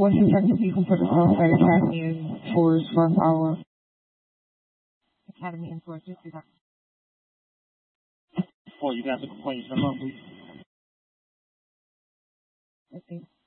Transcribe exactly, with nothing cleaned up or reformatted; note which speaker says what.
Speaker 1: once you check the people for the software tracking scores from our academy enforcers, do that.
Speaker 2: Oh, you got the complaints from them, please.
Speaker 1: Okay.